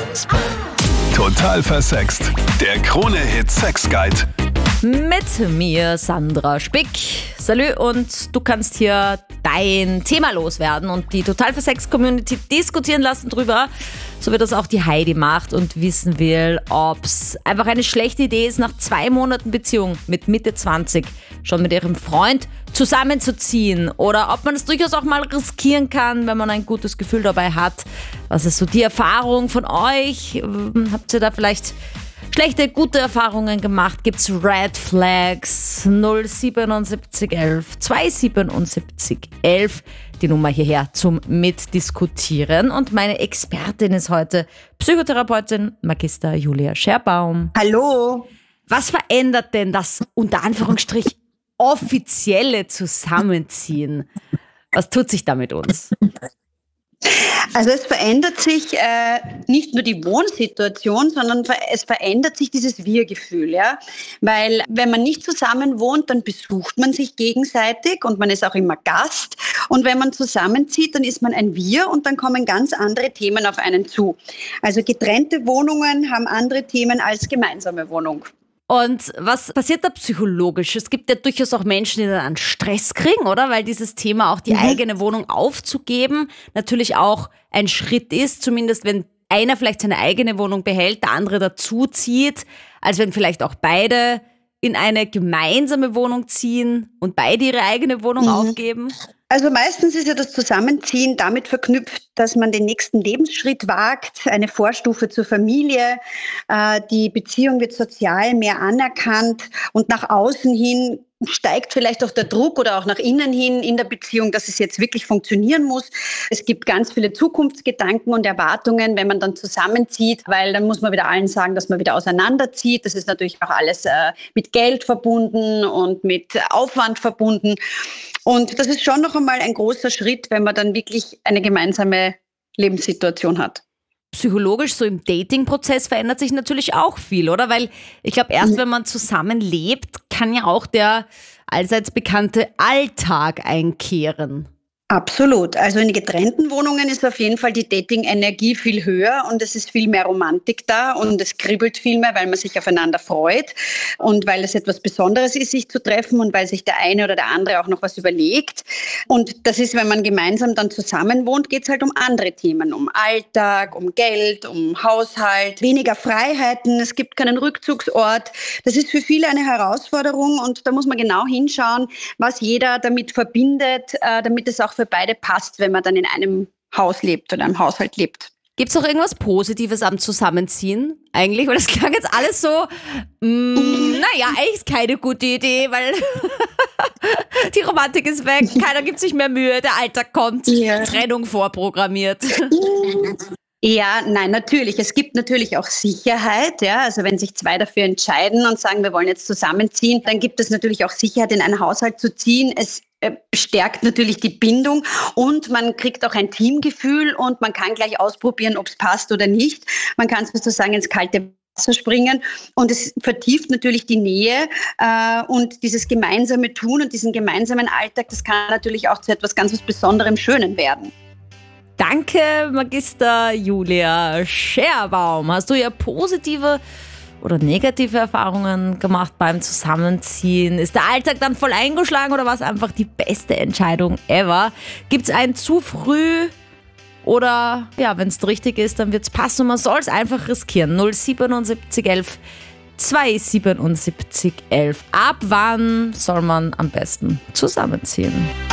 Total versext. Der Krone-Hit Sex Guide. Mit mir, Sandra Spick. Salü, und du kannst hier dein Thema loswerden und die Total versext Community diskutieren lassen drüber, so wie das auch die Heidi macht und wissen will, ob es einfach eine schlechte Idee ist, nach 2 Monaten Beziehung mit Mitte 20 schon mit ihrem Freund zusammenzuziehen oder ob man es durchaus auch mal riskieren kann, wenn man ein gutes Gefühl dabei hat. Was ist so die Erfahrung von euch? Habt ihr da vielleicht schlechte, gute Erfahrungen gemacht? Gibt's Red Flags? 07711 27711, die Nummer hierher zum Mitdiskutieren. Und meine Expertin ist heute Psychotherapeutin Magister Julia Scherbaum. Hallo. Was verändert denn das unter Anführungsstrich offizielle Zusammenziehen? Was tut sich da mit uns? Also es verändert sich nicht nur die Wohnsituation, sondern es verändert sich dieses Wir-Gefühl, ja. Weil wenn man nicht zusammen wohnt, dann besucht man sich gegenseitig und man ist auch immer Gast. Und wenn man zusammenzieht, dann ist man ein Wir und dann kommen ganz andere Themen auf einen zu. Also getrennte Wohnungen haben andere Themen als gemeinsame Wohnung. Und was passiert da psychologisch? Es gibt ja durchaus auch Menschen, die dann einen Stress kriegen, oder? Weil dieses Thema, auch die eigene Wohnung aufzugeben, natürlich auch ein Schritt ist, zumindest wenn einer vielleicht seine eigene Wohnung behält, der andere dazuzieht, als wenn vielleicht auch beide in eine gemeinsame Wohnung ziehen und beide ihre eigene Wohnung aufgeben. Also meistens ist ja das Zusammenziehen damit verknüpft, dass man den nächsten Lebensschritt wagt, eine Vorstufe zur Familie. Die Beziehung wird sozial mehr anerkannt und nach außen hin steigt vielleicht auch der Druck oder auch nach innen hin in der Beziehung, dass es jetzt wirklich funktionieren muss. Es gibt ganz viele Zukunftsgedanken und Erwartungen, wenn man dann zusammenzieht, weil dann muss man wieder allen sagen, dass man wieder auseinanderzieht. Das ist natürlich auch alles mit Geld verbunden und mit Aufwand verbunden. Und das ist schon noch einmal ein großer Schritt, wenn man dann wirklich eine gemeinsame Lebenssituation hat. Psychologisch, so im Dating-Prozess verändert sich natürlich auch viel, oder? Weil ich glaube, erst wenn man zusammenlebt, kann ja auch der allseits bekannte Alltag einkehren. Absolut. Also in getrennten Wohnungen ist auf jeden Fall die Dating-Energie viel höher und es ist viel mehr Romantik da und es kribbelt viel mehr, weil man sich aufeinander freut und weil es etwas Besonderes ist, sich zu treffen und weil sich der eine oder der andere auch noch was überlegt. Und das ist, wenn man gemeinsam dann zusammen wohnt, geht es halt um andere Themen, um Alltag, um Geld, um Haushalt, weniger Freiheiten, es gibt keinen Rückzugsort. Das ist für viele eine Herausforderung und da muss man genau hinschauen, was jeder damit verbindet, damit es auch für beide passt, wenn man dann in einem Haus lebt oder einem Haushalt lebt. Gibt es auch irgendwas Positives am Zusammenziehen eigentlich? Weil das klang jetzt alles so, naja, eigentlich ist keine gute Idee, weil die Romantik ist weg, keiner gibt sich mehr Mühe, der Alltag kommt, Trennung vorprogrammiert. Ja, nein, natürlich. Es gibt natürlich auch Sicherheit. Ja, also wenn sich 2 dafür entscheiden und sagen, wir wollen jetzt zusammenziehen, dann gibt es natürlich auch Sicherheit, in einen Haushalt zu ziehen. Es stärkt natürlich die Bindung und man kriegt auch ein Teamgefühl und man kann gleich ausprobieren, ob es passt oder nicht. Man kann sozusagen ins kalte Wasser springen und es vertieft natürlich die Nähe und dieses gemeinsame Tun und diesen gemeinsamen Alltag, das kann natürlich auch zu etwas ganz was Besonderem, Schönem werden. Danke, Magister Julia Scherbaum. Hast du ja positive oder negative Erfahrungen gemacht beim Zusammenziehen? Ist der Alltag dann voll eingeschlagen oder war es einfach die beste Entscheidung ever? Gibt es einen zu früh oder ja, wenn es richtig ist, dann wird es passen und man soll es einfach riskieren. 07711 27711. Ab wann soll man am besten zusammenziehen?